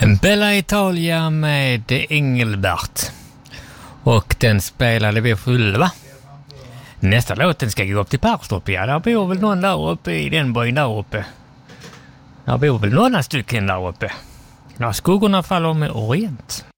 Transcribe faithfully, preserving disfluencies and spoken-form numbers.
Bella Italia med Engelbert. Och den spelade vi själva. Nästa låten ska gå upp till Perstorp. Ja, där bor väl någon där uppe i den byn där uppe. Där bor väl några stycken där uppe. När skuggorna faller med orient.